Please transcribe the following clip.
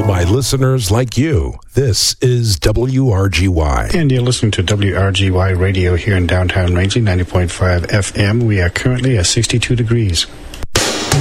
by listeners like you. This is WRGY. And you're listening to WRGY Radio here in downtown Rangely, 90.5 FM. We are currently at 62 degrees.